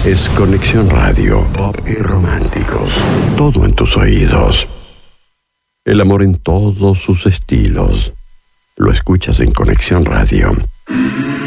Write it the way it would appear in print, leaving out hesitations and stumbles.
es Conexión Radio, pop y románticos. Todo en tus oídos. El amor en todos sus estilos. Lo escuchas en Conexión Radio.